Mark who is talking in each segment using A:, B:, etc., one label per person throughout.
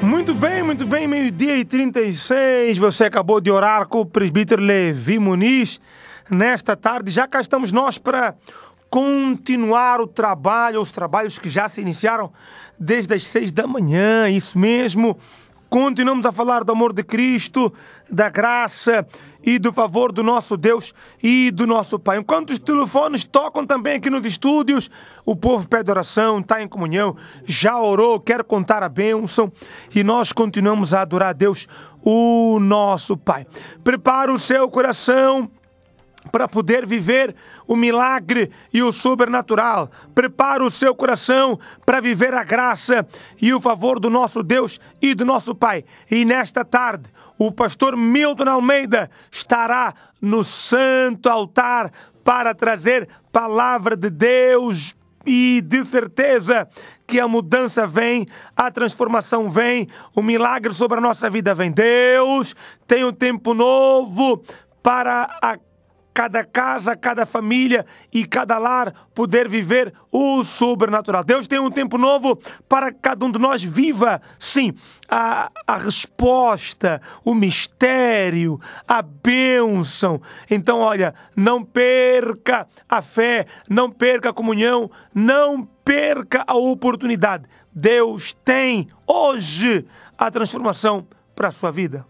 A: Muito bem, 12h36, você acabou de orar com o presbítero Levi Muniz. Nesta tarde já cá estamos nós para continuar o trabalho, os trabalhos que já se iniciaram desde as 6 da manhã, isso mesmo. Continuamos a falar do amor de Cristo, da graça e do favor do nosso Deus e do nosso Pai. Enquanto os telefones tocam também aqui nos estúdios, o povo pede oração, está em comunhão, já orou, quer contar a bênção e nós continuamos a adorar a Deus, o nosso Pai. Prepara o seu coração para poder viver o milagre e o sobrenatural. Prepara o seu coração para viver a graça e o favor do nosso Deus e do nosso Pai. E nesta tarde, o pastor Milton Almeida estará no santo altar para trazer palavra de Deus. E de certeza que a mudança vem, a transformação vem, o milagre sobre a nossa vida vem. Deus tem um tempo novo para cada casa, cada família e cada lar poder viver o sobrenatural. Deus tem um tempo novo para que cada um de nós viva, sim, a resposta, o mistério, a bênção. Então, olha, não perca a fé, não perca a comunhão, não perca a oportunidade. Deus tem hoje a transformação para a sua vida.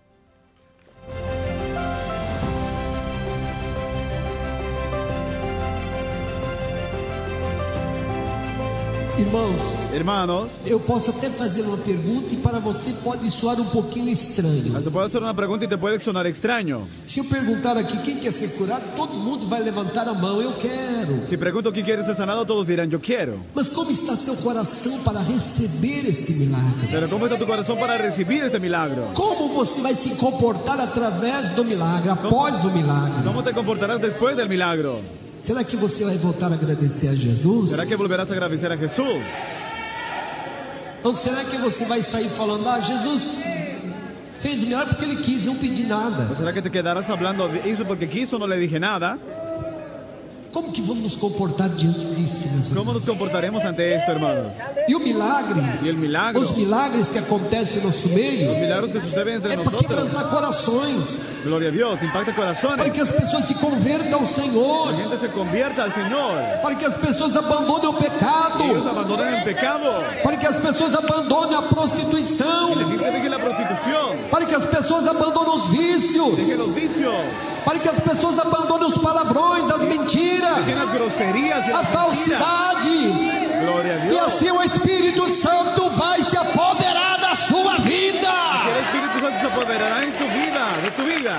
B: Hermanos,
C: eu posso até fazer uma pergunta e para você pode soar um pouquinho estranho.
B: te puedo hacer una pregunta y te puede sonar extraño.
C: Se eu perguntar aqui quem quer ser curado, todo mundo vai levantar a mão, eu quero.
B: Si pregunto quién quiere ser sanado, todos dirán yo quiero.
C: Mas como está seu coração para receber este milagre?
B: Pero ¿cómo está tu corazón para recibir este milagro?
C: Como você vai se comportar através do milagre, após o milagre?
B: ¿Cómo te comportarás después del milagro?
C: Será que você vai voltar a agradecer a Jesus?
B: ¿Será que volverás a agradecer a Jesús?
C: Ou será que você vai sair falando, Jesus fez o milagre porque Ele quis, não pedi nada?
B: ¿O será que te quedarás hablando de eso porque quiso, no le dije nada?
C: Como que vamos nos comportar diante disso, meus
B: ¿Cómo nos comportaremos ante esto, hermanos?
C: E o milagre,
B: Y el milagro,
C: os milagres que acontecem no nosso meio,
B: los milagros que suceden entre
C: é para
B: nosotros,
C: quebrantar corações,
B: gloria a Dios, impacta
C: para
B: corazones,
C: que as pessoas se convertam ao Senhor,
B: la gente se convierta al Señor,
C: para que as pessoas abandonem o pecado,
B: y ellos abandonen el pecado,
C: para que as pessoas abandonem a prostituição,
B: y la gente deje la prostitución,
C: para que as pessoas abandonem os vícios,
B: deje los vicios,
C: para que as pessoas abandonem os palavrões, as mentiras,
B: dejen las groserías y
C: a
B: las mentiras.
C: falsidade.
B: Gloria a
C: E
B: Dios.
C: assim o Espírito Santo vai se apoderar da sua vida.
B: Que el Espíritu Santo se apoderará en tu vida, de tu vida.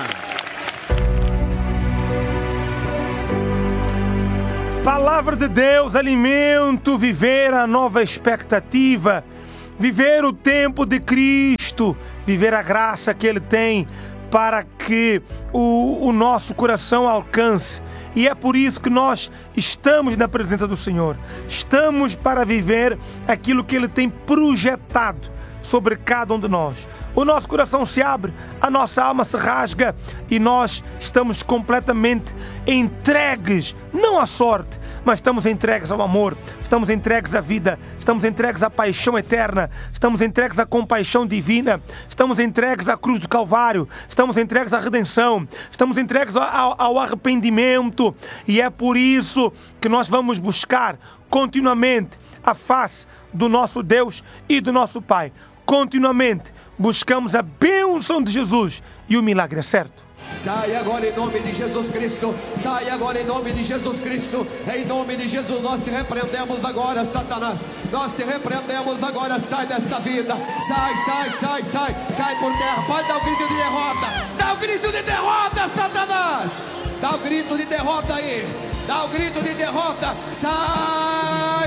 A: Palavra de Deus, alimento, viver a nova expectativa, viver o tempo de Cristo, viver a graça que Ele tem para que o nosso coração alcance. E é por isso que nós estamos na presença do Senhor. Estamos para viver aquilo que Ele tem projetado sobre cada um de nós. O nosso coração se abre, a nossa alma se rasga e nós estamos completamente entregues, não à sorte, mas estamos entregues ao amor, estamos entregues à vida, estamos entregues à paixão eterna, estamos entregues à compaixão divina, estamos entregues à cruz do Calvário, estamos entregues à redenção, estamos entregues ao arrependimento e é por isso que nós vamos buscar continuamente a face do nosso Deus e do nosso Pai. Continuamente buscamos a bênção de Jesus e o milagre é certo.
C: Sai agora em nome de Jesus Cristo. Sai agora em nome de Jesus Cristo. Em nome de Jesus nós te repreendemos agora, Satanás. Nós te repreendemos agora. Sai desta vida. Sai. Cai por terra. Pode dar um grito de derrota. Dá um grito de derrota, Satanás. Dá um grito de derrota aí. Dá um grito de derrota. Sai.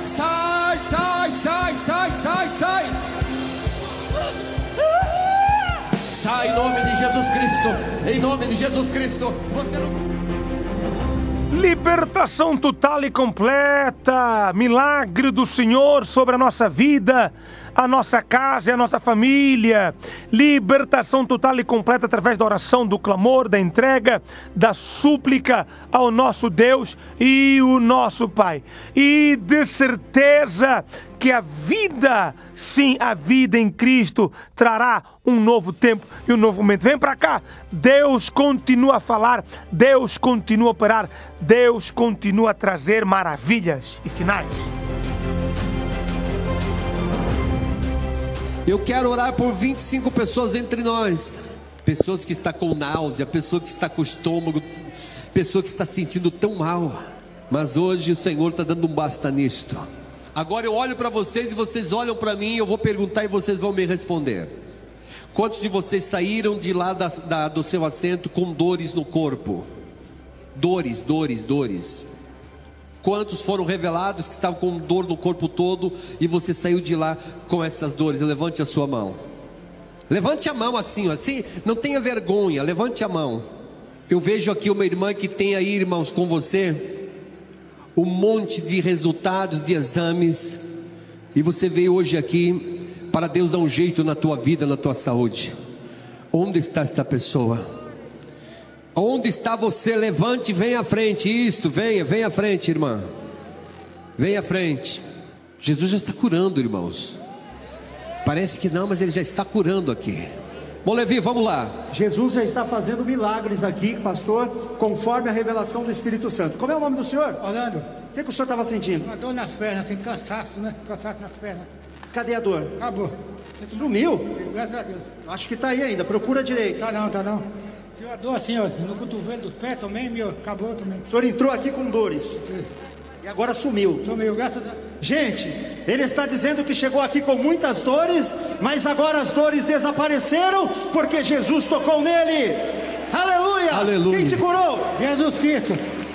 C: Sai em nome de Jesus Cristo. Em nome de Jesus Cristo. Você não...
A: Libertação total e completa, milagre do Senhor sobre a nossa vida, a nossa casa e a nossa família. Libertação total e completa através da oração, do clamor, da entrega, da súplica ao nosso Deus e o nosso Pai. E de certeza que a vida, sim, a vida em Cristo trará um novo tempo e um novo momento. Vem para cá, Deus continua a falar, Deus continua a operar, Deus continua a trazer maravilhas e sinais.
C: Eu quero orar por 25 pessoas entre nós. Pessoas que estão com náusea, pessoa que está com estômago, pessoa que está sentindo tão mal. Mas hoje o Senhor está dando um basta nisto. Agora eu olho para vocês e vocês olham para mim. Eu vou perguntar e vocês vão me responder. Quantos de vocês saíram de lá do seu assento com dores no corpo? Dores. Quantos foram revelados que estavam com dor no corpo todo e você saiu de lá com essas dores? Levante a sua mão. Levante a mão assim, não tenha vergonha, levante a mão. Eu vejo aqui uma irmã que tem aí, irmãos, com você um monte de resultados de exames, e você veio hoje aqui para Deus dar um jeito na tua vida, na tua saúde. Onde está esta pessoa? Onde está você? Levante, venha à frente. Isto, venha à frente, irmã. Venha à frente. Jesus já está curando, irmãos. Parece que não, mas Ele já está curando aqui. Bom, Levi, vamos lá.
D: Jesus já está fazendo milagres aqui, pastor, conforme a revelação do Espírito Santo. Como é o nome do senhor?
E: Orlando.
D: O que o senhor estava sentindo?
E: Uma dor nas pernas, tem cansaço, né? Cansaço nas pernas.
D: Cadê a dor?
E: Acabou.
D: Sumiu?
E: Graças a Deus.
D: Acho que está aí ainda, procura direito.
E: Tá não. Tem uma dor assim, ó, no cotovelo dos pés também, meu, acabou também.
D: O senhor entrou aqui com dores.
E: Sim.
D: E agora sumiu.
E: Sumiu, graças a Deus.
D: Gente, ele está dizendo que chegou aqui com muitas dores, mas agora as dores desapareceram, porque Jesus tocou nele. Aleluia!
C: Aleluia.
D: Quem te curou?
E: Jesus Cristo.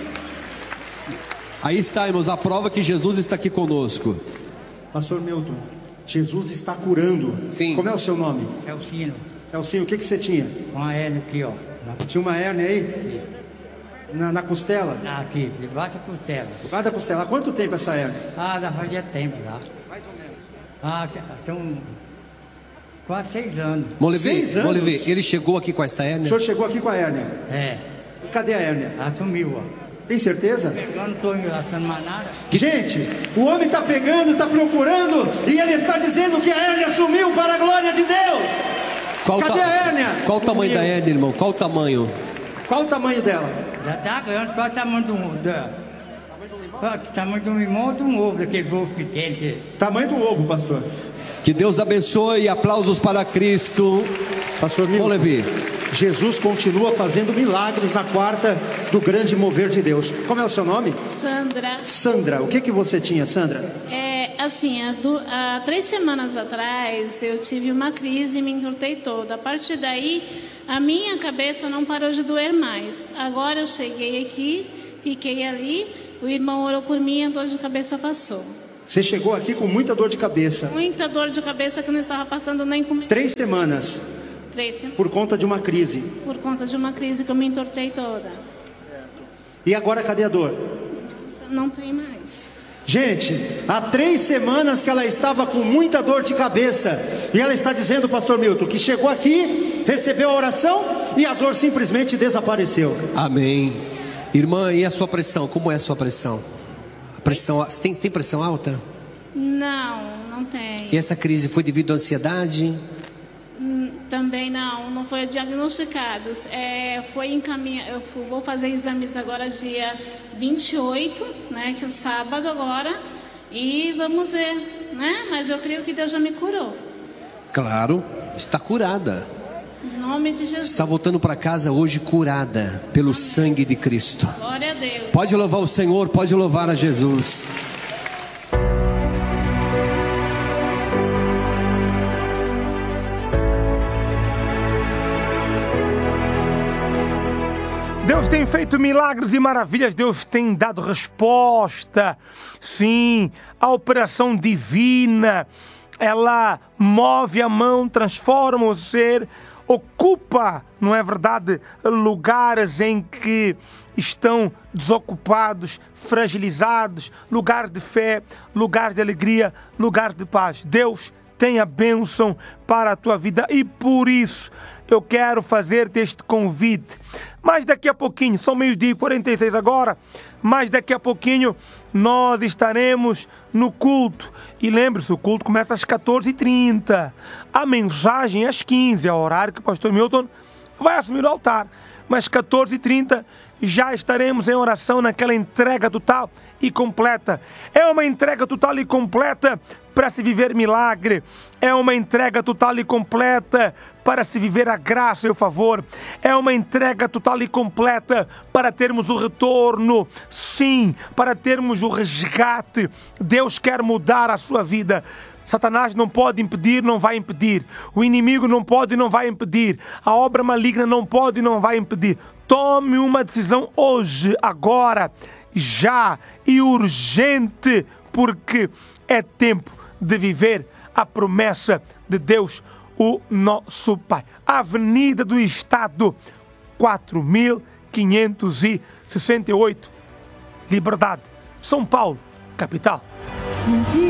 C: Aí está, irmãos, a prova que Jesus está aqui conosco.
D: Pastor Milton, Jesus está curando.
C: Sim.
D: Como é o seu nome?
E: Celcino.
D: Celcinho, o que você tinha?
E: Uma hérnia aqui, ó.
D: Tinha uma hérnia aí? Na costela?
E: Aqui, debaixo da costela.
D: Debaixo da costela. Há quanto tempo essa hérnia?
E: Já fazia tempo já. Mais ou menos. Então, quase 6 anos.
D: Seis anos?
C: Molevi, ele chegou aqui com esta hérnia?
D: O senhor chegou aqui com a hérnia?
E: É.
D: E cadê a hérnia?
E: Sumiu, ó.
D: Tem certeza?
E: Eu não estou engraçando mais nada.
D: Gente, o homem está pegando, está procurando, e ele está dizendo que a hérnia sumiu para a glória de Deus. Cadê a hérnia?
C: Qual o tamanho da hérnia, irmão? Qual o tamanho?
D: Qual o tamanho dela?
E: Já tá grande, qual é o tamanho do tamanho de um limão ou de um ovo, daqueles ovos pequenos.
D: Tamanho do ovo, pastor.
C: Que Deus abençoe, aplausos para Cristo.
D: Pastor Milton,
C: Levi.
D: Jesus continua fazendo milagres na quarta do grande mover de Deus. Como é o seu nome?
F: Sandra.
D: Sandra, o que você tinha, Sandra?
F: Há 3 semanas atrás eu tive uma crise e me entortei toda. A partir daí, a minha cabeça não parou de doer mais. Agora eu cheguei aqui, fiquei ali, o irmão orou por mim e a dor de cabeça passou.
D: Você chegou aqui com muita dor de cabeça.
F: Muita dor de cabeça que eu não estava passando nem com...
D: 3 semanas.
F: 3 semanas.
D: Por conta de uma crise.
F: Por conta de uma crise que eu me entortei toda.
D: E agora cadê a dor?
F: Não tem mais.
D: Gente, há 3 semanas que ela estava com muita dor de cabeça. E ela está dizendo, pastor Milton, que chegou aqui, recebeu a oração e a dor simplesmente desapareceu.
C: Amém. Irmã, e a sua pressão? Como é a sua pressão? A pressão, tem pressão alta?
F: Não tem.
C: E essa crise foi devido à ansiedade?
F: Também não foi diagnosticados. Foi encaminhado. Eu vou fazer exames agora dia 28, né, que é sábado agora, e vamos ver, né? Mas eu creio que Deus já me curou.
C: Claro, está curada.
F: Em nome de Jesus.
C: Está voltando para casa hoje curada pelo sangue de Cristo.
F: Glória a Deus.
C: Pode louvar o Senhor, pode louvar a Jesus.
A: Deus tem feito milagres e maravilhas, Deus tem dado resposta. Sim, a operação divina, ela move a mão, transforma o ser, ocupa, não é verdade, lugares em que estão desocupados, fragilizados, lugares de fé, lugares de alegria, lugares de paz. Deus tem a bênção para a tua vida e por isso eu quero fazer-te este convite. Mas daqui a pouquinho, são 12h46 agora, mas daqui a pouquinho nós estaremos no culto. E lembre-se, o culto começa às 14h30. A mensagem às 15h, é o horário que o pastor Milton vai assumir o altar. Mas 14h30 já estaremos em oração naquela entrega total e completa. É uma entrega total e completa para se viver milagre. É uma entrega total e completa para se viver a graça e o favor. É uma entrega total e completa para termos o retorno. Sim, para termos o resgate. Deus quer mudar a sua vida. Satanás não pode impedir, não vai impedir. O inimigo não pode e não vai impedir. A obra maligna não pode e não vai impedir. Tome uma decisão hoje, agora, já e urgente, porque é tempo de viver a promessa de Deus, o nosso Pai. Avenida do Estado, 4568, Liberdade, São Paulo, capital.